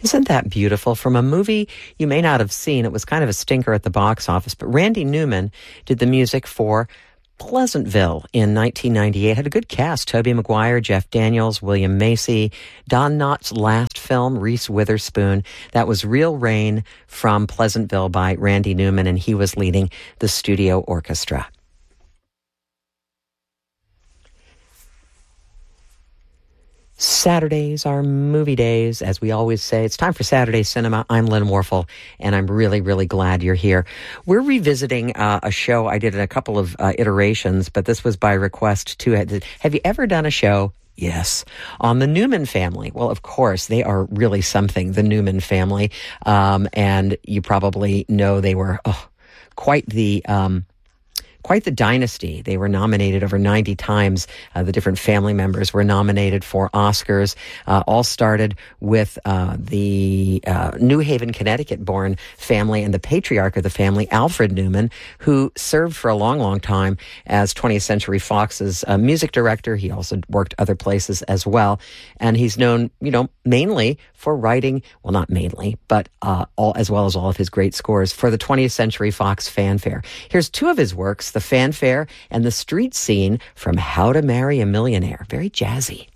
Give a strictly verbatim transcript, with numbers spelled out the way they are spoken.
Isn't that beautiful? From a movie you may not have seen. It was kind of a stinker at the box office, but Randy Newman did the music for Pleasantville in nineteen ninety-eight. Had a good cast. Tobey Maguire, Jeff Daniels, William Macy, Don Knotts' last film, Reese Witherspoon. That was Real Rain from Pleasantville by Randy Newman, and he was leading the studio orchestra. Saturdays are movie days, as we always say. It's time for Saturday Cinema. I'm Lynn Warfel, and I'm really, really glad you're here. We're revisiting uh, a show I did in a couple of uh, iterations, but this was by request too. Have you ever done a show? Yes. On the Newman family. Well, of course, they are really something, the Newman family. Um, and you probably know they were oh, quite the... Um, Quite the dynasty. They were nominated over ninety times. Uh, the different family members were nominated for Oscars. Uh, all started with uh, the uh, New Haven, Connecticut-born family and the patriarch of the family, Alfred Newman, who served for a long, long time as twentieth Century Fox's uh, music director. He also worked other places as well. And he's known, you know, mainly for writing, well, not mainly, but uh, all as well as all of his great scores for the twentieth Century Fox fanfare. Here's two of his works, The Fanfare and The Street Scene from How to Marry a Millionaire. Very jazzy.